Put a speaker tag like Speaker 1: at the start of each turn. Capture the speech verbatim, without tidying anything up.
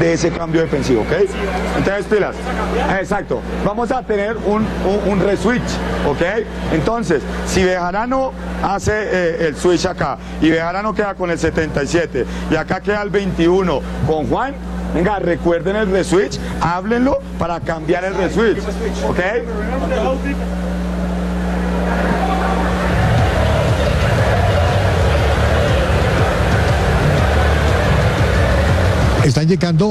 Speaker 1: de ese cambio defensivo, ¿ok? Entonces, pilas. Exacto. Vamos a tener un, un, un reswitch, ¿ok? Entonces, si Bejarano hace eh, el switch acá y Bejarano queda con el setenta y siete y acá queda el veintiuno con Juan, venga, recuerden el reswitch, háblenlo para cambiar el reswitch, ¿ok?
Speaker 2: Están llegando